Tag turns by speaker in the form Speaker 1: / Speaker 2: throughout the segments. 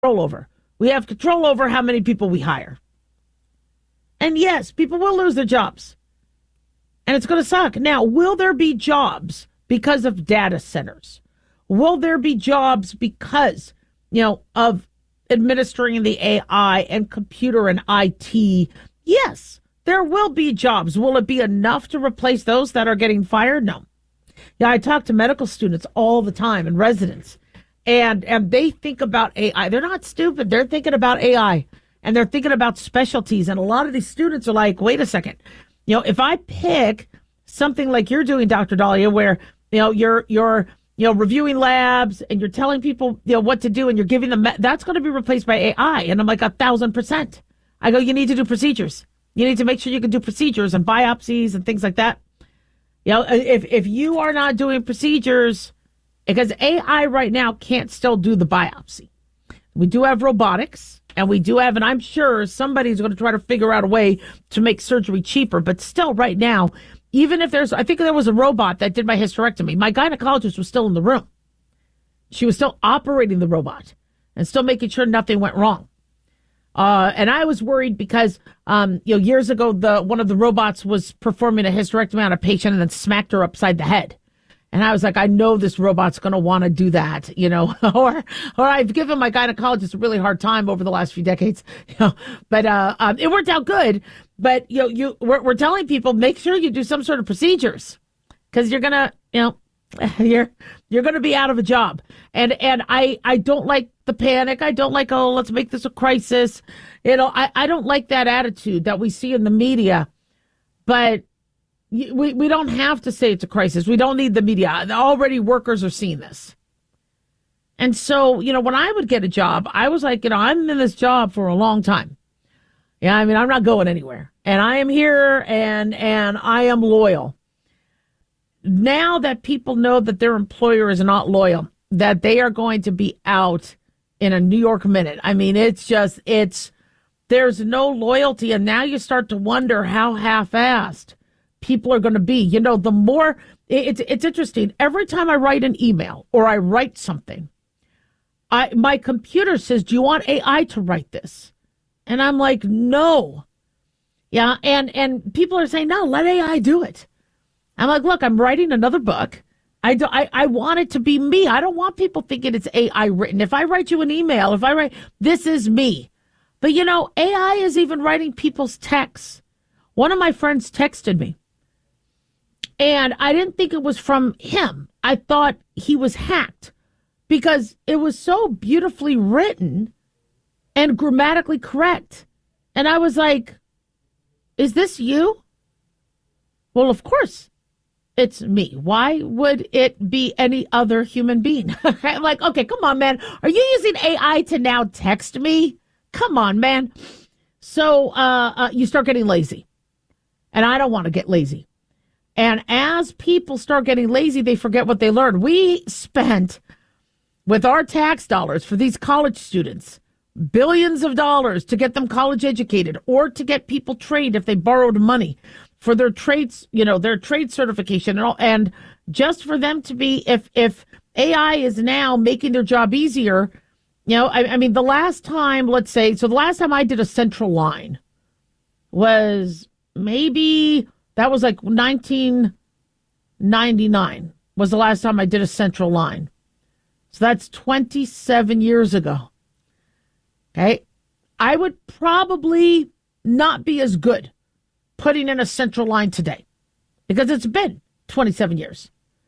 Speaker 1: control over. We have control over how many people we hire. And yes, people will lose their jobs. And it's going to suck. Now, will there be jobs because of data centers? Will there be jobs because, of administering the AI and computer and IT? Yes, there will be jobs. Will it be enough to replace those that are getting fired? No. Yeah, I talk to medical students all the time and residents, and they think about AI. They're not stupid. They're thinking about AI, and they're thinking about specialties. And a lot of these students are like, wait a second. If I pick something like you're doing, Dr. Dahlia, where, you're reviewing labs and you're telling people, what to do, and you're giving them, that's going to be replaced by AI. And I'm like, 1,000%. I go, you need to do procedures. You need to make sure you can do procedures and biopsies and things like that. If you are not doing procedures, because AI right now can't still do the biopsy. We do have robotics, and we do have, and I'm sure somebody's going to try to figure out a way to make surgery cheaper. But still, right now, even if I think there was a robot that did my hysterectomy, my gynecologist was still in the room. She was still operating the robot and still making sure nothing went wrong. And I was worried because, years ago, one of the robots was performing a hysterectomy on a patient and then smacked her upside the head. And I was like, I know this robot's going to want to do that, or I've given my gynecologist a really hard time over the last few decades, but it worked out good. But, we're telling people, make sure you do some sort of procedures, because you're going to, you're going to be out of a job. And I don't like the panic. I don't like, let's make this a crisis. I don't like that attitude that we see in the media, but we don't have to say it's a crisis. We don't need the media. Already workers are seeing this. And so, when I would get a job, I was like, I'm in this job for a long time. Yeah, I'm not going anywhere. And I am here and I am loyal. Now that people know that their employer is not loyal, that they are going to be out in a New York minute. There's no loyalty. And now you start to wonder how half-assed people are going to be. The more, it's interesting. Every time I write an email or I write something, my computer says, do you want AI to write this? And I'm like, no. Yeah. And people are saying, no, let AI do it. I'm like, look, I'm writing another book. I want it to be me. I don't want people thinking it's AI written. If I write you an email, this is me. But AI is even writing people's texts. One of my friends texted me, and I didn't think it was from him. I thought he was hacked because it was so beautifully written and grammatically correct. And I was like, is this you? Well, of course it's me. Why would it be any other human being? I'm like, okay, come on, man. Are you using AI to now text me? Come on, man. So you start getting lazy. And I don't want to get lazy. And as people start getting lazy, they forget what they learned. We spent, with our tax dollars for these college students, billions of dollars to get them college educated or to get people trained if they borrowed money for their trades, their trade certification and all. And just for them to be, if AI is now making their job easier, the last time, the last time I did a central line was that was like 1999 was the last time I did a central line. So that's 27 years ago. Okay. I would probably not be as good putting in a central line today because it's been 27 years.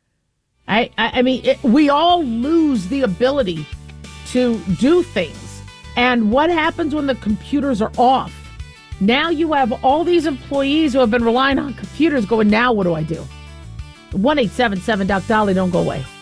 Speaker 1: We all lose the ability to do things. And what happens when the computers are off? Now you have all these employees who have been relying on computers going, now what do I do? 1-877-Doc Dolly, don't go away.